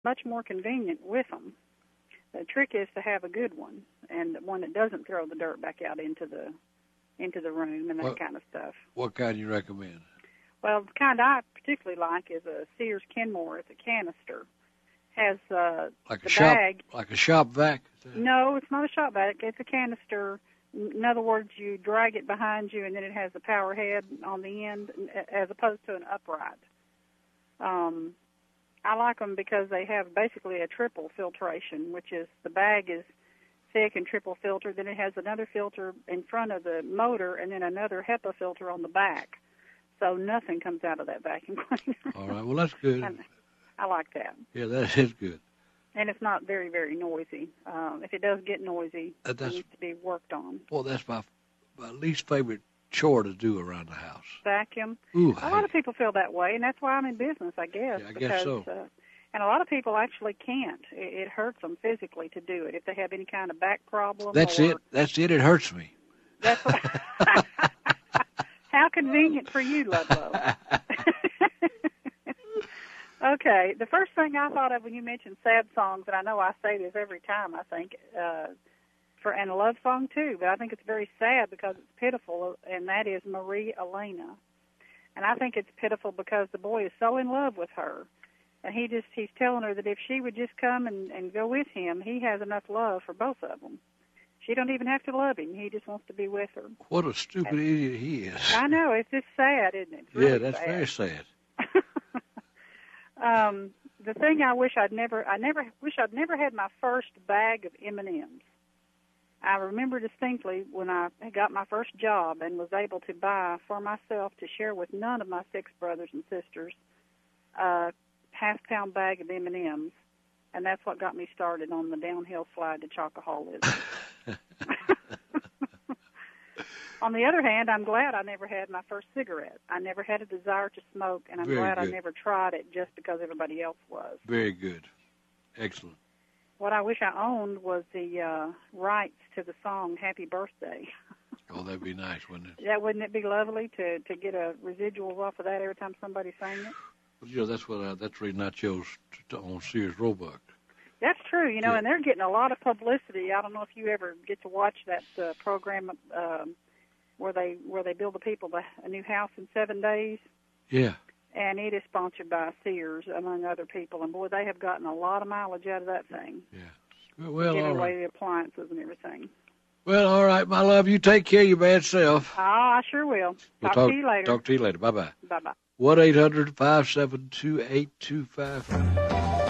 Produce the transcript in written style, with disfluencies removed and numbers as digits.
much more convenient with them. The trick is to have a good one, and one that doesn't throw the dirt back out into the room and that kind of stuff. What kind do you recommend? Well, the kind I particularly like is a Sears Kenmore. It's a canister. Has like the shop, bag. Like a shop vac? No, it's not a shop vac. It's a canister. In other words, you drag it behind you, and then it has a power head on the end, as opposed to an upright. I like them because they have basically a triple filtration, which is the bag is thick and triple filtered. Then it has another filter in front of the motor, and then another HEPA filter on the back. So nothing comes out of that vacuum cleaner. All right, well, that's good. I like that. Yeah, that is good. And it's not very, very noisy. If it does get noisy, it needs to be worked on. Well, that's my least favorite chore to do around the house. Vacuum. Ooh, a lot of people feel that way, and that's why I'm in business, I guess. Yeah, I guess so. And a lot of people actually can't. It hurts them physically to do it if they have any kind of back problem. That's it. It hurts me. That's what, how convenient for you, Ludlow. Okay, the first thing I thought of when you mentioned sad songs, and I know I say this every time, I think, and a love song too, but I think it's very sad because it's pitiful, and that is Marie Elena. And I think it's pitiful because the boy is so in love with her, and he's telling her that if she would just come and go with him, he has enough love for both of them. She don't even have to love him. He just wants to be with her. What a stupid idiot he is. I know. It's just sad, isn't it? It's really that's sad. Very sad. The thing I wish I'd never had my first bag of M&Ms. I remember distinctly when I got my first job and was able to buy for myself to share with none of my 6 brothers and sisters a half-pound bag of M&Ms, and that's what got me started on the downhill slide to chocoholism. On the other hand, I'm glad I never had my first cigarette. I never had a desire to smoke, and I'm glad I never tried it just because everybody else was. Very good. Excellent. What I wish I owned was the rights to the song Happy Birthday. Oh, that'd be nice, wouldn't it? Yeah, wouldn't it be lovely to get a residuals off of that every time somebody sang it? Well, that's the reason I chose to own Sears Roebuck. That's true, and they're getting a lot of publicity. I don't know if you ever get to watch that program where they build the people a new house in 7 days. Yeah. And it is sponsored by Sears, among other people. And, boy, they have gotten a lot of mileage out of that thing. Yeah. Well, giving all away right. the appliances and everything. Well, all right, my love. You take care of your bad self. Oh, I sure will. Talk to you later. Talk to you later. Bye-bye. Bye-bye. 1-800-572-8255.